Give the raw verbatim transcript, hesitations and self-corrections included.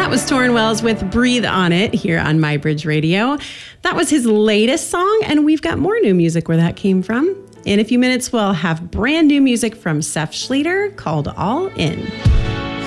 That was Torrin Wells with Breathe on It here on My Bridge Radio. That was his latest song, and we've got more new music where that came from. In a few minutes, we'll have brand new music from Seth Schleter called All In.